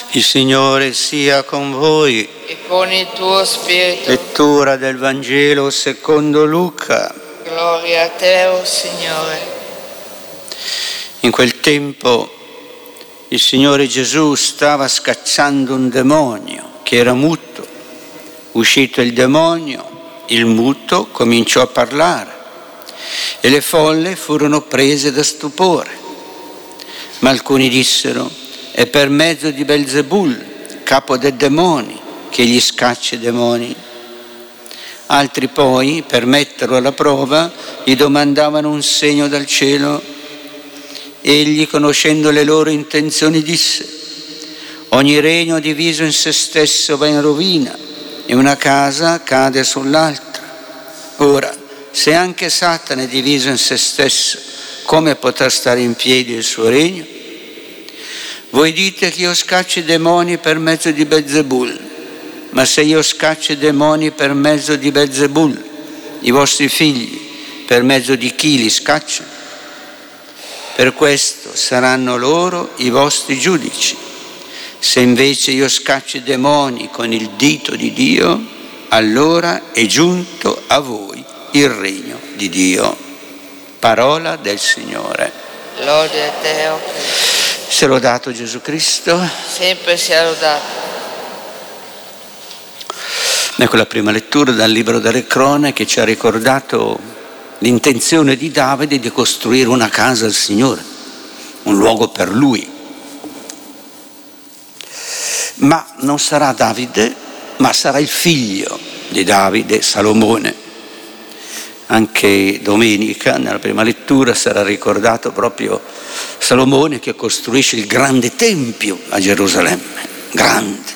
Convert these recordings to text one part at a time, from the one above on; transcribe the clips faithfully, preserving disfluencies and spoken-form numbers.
Il Signore sia con voi. E con il tuo spirito. Lettura del Vangelo secondo Luca. Gloria a te, o Signore. In quel tempo il Signore Gesù stava scacciando un demonio che era muto. Uscito il demonio, il muto cominciò a parlare e le folle furono prese da stupore. Ma alcuni dissero: è per mezzo di Belzebul, capo dei demoni, che gli scaccia i demoni. Altri poi, per metterlo alla prova, gli domandavano un segno dal cielo. Egli, conoscendo le loro intenzioni, disse: ogni regno diviso in se stesso va in rovina e una casa cade sull'altra. Ora, se anche Satana è diviso in se stesso, come potrà stare in piedi il suo regno? Voi dite che io scaccio i demoni per mezzo di Belzebul, ma se io scaccio i demoni per mezzo di Belzebul, i vostri figli per mezzo di chi li scacciano? Per questo saranno loro i vostri giudici. Se invece io scaccio i demoni con il dito di Dio, allora è giunto a voi il regno di Dio. Parola del Signore. Lode a te, o Cristo. Sia lodato Gesù Cristo. Sempre sia lodato. Ecco la prima lettura dal libro delle Cronache, che ci ha ricordato l'intenzione di Davide di costruire una casa al Signore, un luogo per lui. Ma non sarà Davide, ma sarà il figlio di Davide, Salomone. Anche domenica, nella prima lettura, sarà ricordato proprio Salomone che costruisce il grande tempio a Gerusalemme. Grande.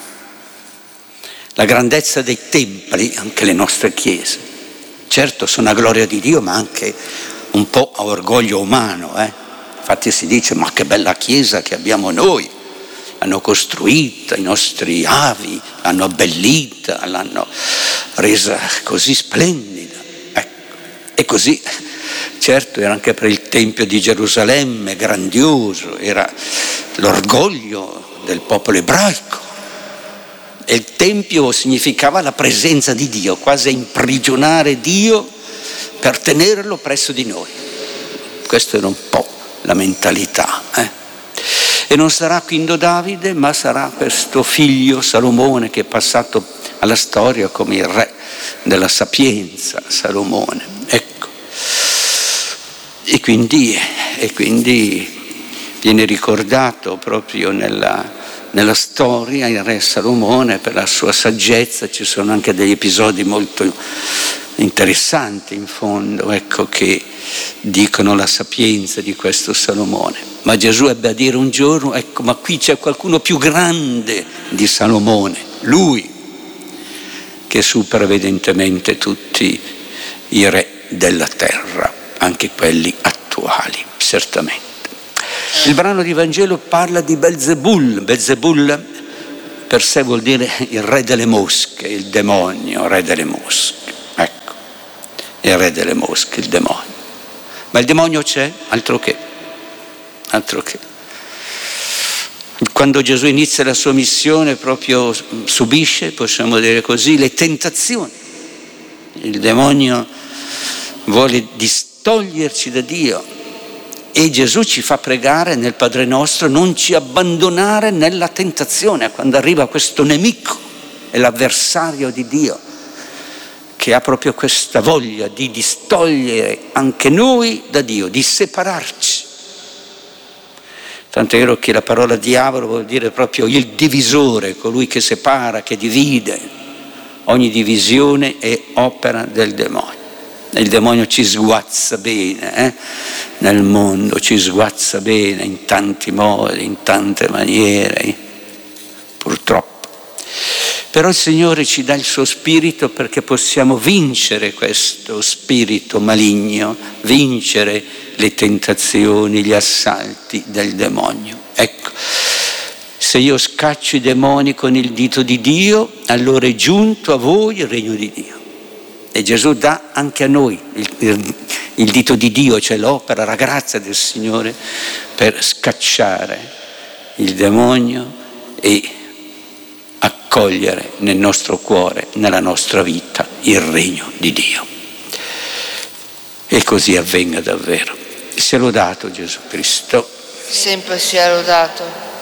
La grandezza dei templi, anche le nostre chiese. Certo, sono a gloria di Dio, ma anche un po' a orgoglio umano. Eh? Infatti si dice: ma che bella chiesa che abbiamo noi. L'hanno costruita i nostri avi, l'hanno abbellita, l'hanno resa così splendida. E così, certo, era anche per il Tempio di Gerusalemme, grandioso, era l'orgoglio del popolo ebraico. E il Tempio significava la presenza di Dio, quasi a imprigionare Dio per tenerlo presso di noi. Questa era un po' la mentalità. Eh? E non sarà quindi Davide, ma sarà questo figlio Salomone che è passato alla storia come il re della sapienza, Salomone. Ecco, e quindi, e quindi viene ricordato proprio nella, nella storia il re Salomone per la sua saggezza. Ci sono anche degli episodi molto interessanti in fondo, ecco, che dicono la sapienza di questo Salomone. Ma Gesù ebbe a dire un giorno: ecco, ma qui c'è qualcuno più grande di Salomone, lui che supera evidentemente tutti i re della terra, anche quelli attuali, certamente. Il brano di Vangelo parla di Belzebul. Belzebul per sé vuol dire il re delle mosche, il demonio, re delle mosche. Ecco, il re delle mosche, il demonio. Ma il demonio c'è? Altro che, altro che. Quando Gesù inizia la sua missione proprio subisce, possiamo dire così, le tentazioni. Il demonio vuole distoglierci da Dio e Gesù ci fa pregare nel Padre nostro: non ci abbandonare nella tentazione. Quando arriva questo nemico, è l'avversario di Dio, che ha proprio questa voglia di distogliere anche noi da Dio, di separarci. Tanto è vero che la parola diavolo vuol dire proprio il divisore, colui che separa, che divide. Ogni divisione è opera del demonio. E il demonio ci sguazza bene, eh? Nel mondo ci sguazza bene in tanti modi, in tante maniere, purtroppo. Però il Signore ci dà il suo spirito perché possiamo vincere questo spirito maligno, vincere le tentazioni, gli assalti del demonio. Ecco, se io scaccio i demoni con il dito di Dio, allora è giunto a voi il regno di Dio. E Gesù dà anche a noi il, il, il dito di Dio, cioè l'opera, la grazia del Signore per scacciare il demonio e accogliere nel nostro cuore, nella nostra vita, il regno di Dio. E così avvenga davvero. Sia lodato Gesù Cristo. Sempre sia lodato.